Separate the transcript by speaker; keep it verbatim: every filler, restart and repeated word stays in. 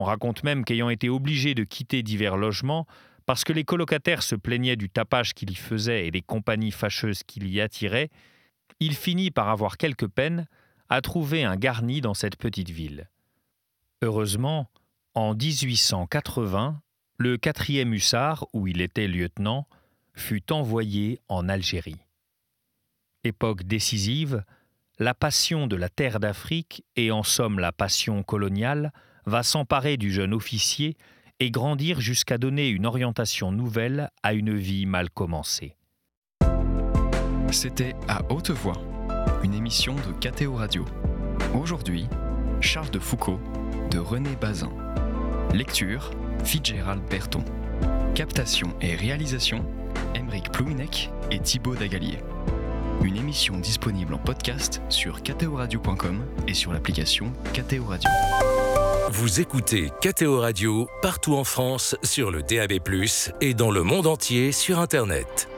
Speaker 1: On raconte même qu'ayant été obligé de quitter divers logements, parce que les colocataires se plaignaient du tapage qu'il y faisait et des compagnies fâcheuses qu'il y attirait, il finit par avoir quelque peine à trouver un garni dans cette petite ville. Heureusement, en dix-huit cent quatre-vingts, le quatrième hussard, où il était lieutenant, fut envoyé en Algérie. Époque décisive, la passion de la terre d'Afrique, et en somme la passion coloniale, va s'emparer du jeune officier et grandir jusqu'à donner une orientation nouvelle à une vie mal commencée.
Speaker 2: C'était À Haute Voix, une émission de K T O Radio. Aujourd'hui, Charles de Foucault, de René Bazin. Lecture, Fitzgerald Berton. Captation et réalisation, Aymeric Plouinec et Thibaut Dagalier. Une émission disponible en podcast sur k t o radio point com et sur l'application K T O Radio.
Speaker 3: Vous écoutez K T O Radio partout en France sur le D A B plus, et dans le monde entier sur Internet.